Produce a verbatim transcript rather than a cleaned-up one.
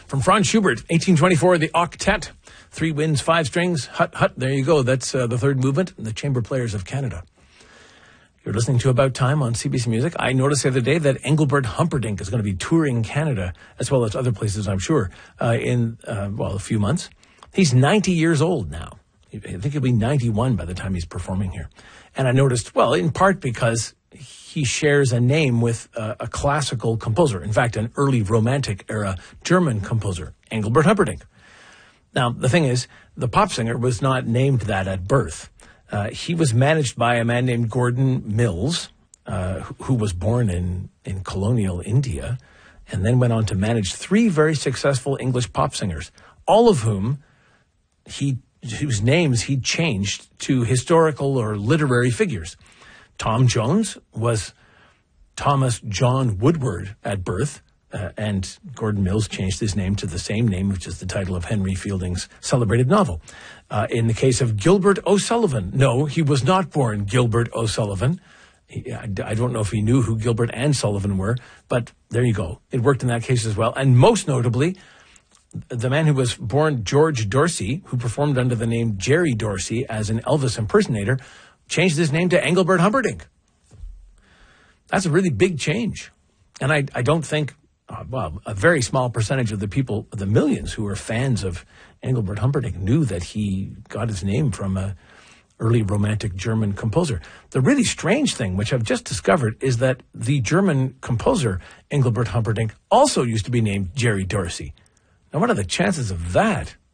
From Franz Schubert, eighteen twenty-four, the Octet. Three winds, five strings, hut, hut. There you go. That's uh, the third movement, the Chamber Players of Canada. You're listening to About Time on C B C Music. I noticed the other day that Engelbert Humperdinck is going to be touring Canada, as well as other places, I'm sure, uh, in, uh, well, a few months. He's ninety years old now. I think he'll be ninety-one by the time he's performing here. And I noticed, well, in part because he shares a name with uh, a classical composer. In fact, an early Romantic era German composer, Engelbert Humperdinck. Now, the thing is, the pop singer was not named that at birth. Uh, he was managed by a man named Gordon Mills, uh, who, who was born in, in colonial India, and then went on to manage three very successful English pop singers, all of whom he whose names he changed to historical or literary figures. Tom Jones was Thomas John Woodward at birth, uh, and Gordon Mills changed his name to the same name, which is the title of Henry Fielding's celebrated novel. Uh, in the case of Gilbert O'Sullivan, no, he was not born Gilbert O'Sullivan. He, I, I don't know if he knew who Gilbert and Sullivan were, but there you go. It worked in that case as well. And most notably, the man who was born George Dorsey, who performed under the name Jerry Dorsey as an Elvis impersonator, changed his name to Engelbert Humperdinck. That's a really big change. And I, I don't think, uh, well, a very small percentage of the people, the millions who are fans of Engelbert Humperdinck knew that he got his name from a early Romantic German composer. The really strange thing, which I've just discovered, is that the German composer, Engelbert Humperdinck, also used to be named Jerry Dorsey. Now, what are the chances of that?